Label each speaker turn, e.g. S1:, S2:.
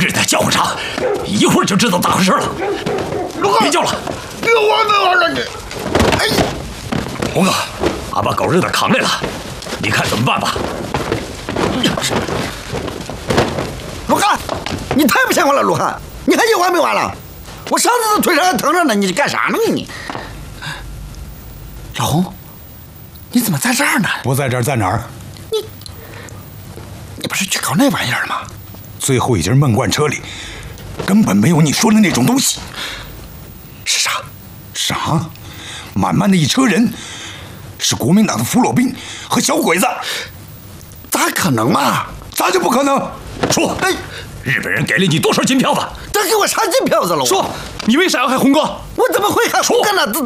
S1: 人在叫唤啥？一会儿就知道咋回事了。别叫了，
S2: 我没完了你！哎，
S1: 红哥，俺把狗日的扛来了，你看怎么办吧？
S2: 陆汉，你太不像话了，陆汉，你还有完没完了？我上次腿上还疼着呢，你干啥呢你？老红，你怎么在这儿呢？
S3: 不在这儿，在哪儿？
S2: 你不是去搞那玩意儿吗？
S3: 最后一节闷罐车里根本没有你说的那种东西。
S2: 是啥？
S3: 啥？满满的一车人，是国民党的俘虏兵和小鬼子。
S2: 咋可能嘛？
S3: 咋就不可能？
S1: 说，
S2: 哎，
S1: 日本人给了你多少金票子？
S2: 他给我啥金票子了？
S1: 说，你为啥要害红哥？
S2: 我怎么会害红哥呢？